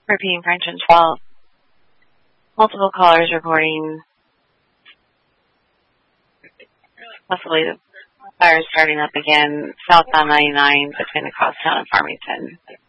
Repeating Franklin 12. Multiple callers reporting possibly the fire starting up again southbound 99 between the Crosstown and Farmington.